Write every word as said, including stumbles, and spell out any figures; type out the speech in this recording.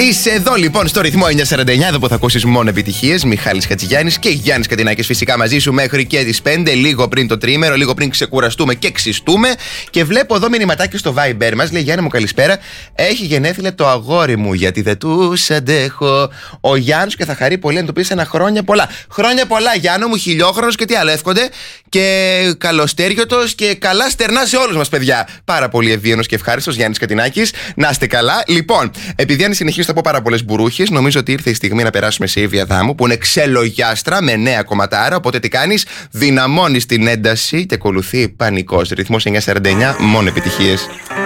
Είσαι εδώ λοιπόν στο ρυθμό εννιακόσια σαράντα εννιά, εδώ που θα ακούσεις μόνο επιτυχίες. Μιχάλης Χατζηγιάννης και Γιάννης Κατινάκης φυσικά μαζί σου μέχρι και τις πέντε, λίγο πριν το τρίμερο, λίγο πριν ξεκουραστούμε και ξυστούμε. Και βλέπω εδώ μηνυματάκι στο Viber μας, λέει Γιάννη μου καλησπέρα. Έχει γενέθλια το αγόρι μου, γιατί δεν τους αντέχω. Ο Γιάννης και θα χαρεί πολύ να του πεις ένα χρόνια πολλά. Χρόνια πολλά, Γιάννο μου, χιλιόχρονος και τι άλλο εύχονται. Και καλοστέριωτος και καλά στερνά σε όλους μας, παιδιά. Πάρα πολύ ευγενός και ευχάριστος Γιάννης Κατινάκης. Να είστε καλά. Λοιπόν, επειδή αν συνεχίσω θα πω πάρα πολλές μπουρούχες, νομίζω ότι ήρθε η στιγμή να περάσουμε σε Ήβια Δάμου, που είναι ξελογιάστρα με νέα κομματάρα. Οπότε τι κάνεις, δυναμώνεις την ένταση και ακολουθεί πανικός. Ρυθμός εννιακόσια σαράντα εννιά, μόνο επιτυχίες.